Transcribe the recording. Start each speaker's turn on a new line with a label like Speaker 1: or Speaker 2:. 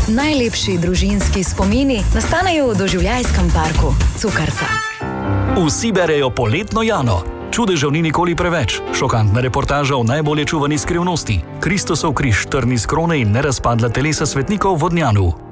Speaker 1: Najlepši družinski spomini nastanejo v doživljajskem parku Cukrca.
Speaker 2: Vsi berejo Poletno Jano. Čudežev ni nikoli preveč. Šokantna reportaža o najbolje čuvani skrivnosti. Kristusov križ, trni s krone in nerazpadla telesa svetnikov v Vodnjanu.